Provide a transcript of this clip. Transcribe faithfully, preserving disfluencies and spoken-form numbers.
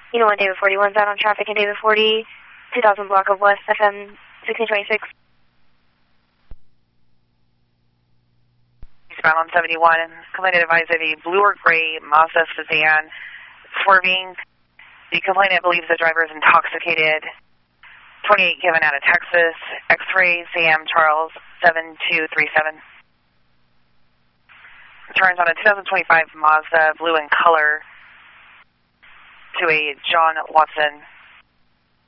You know what, David forty-one's out on traffic in David forty, two thousand block of West, F M sixteen twenty-six. Eastbound on seventy-one, complainant advised of a blue or gray Mazda sedan swerving. The complainant believes the driver is intoxicated. twenty-eight given out of Texas, X-ray, Sam Charles, seven two three seven. Returns on a two thousand twenty-five Mazda, blue in color, to a John Watson.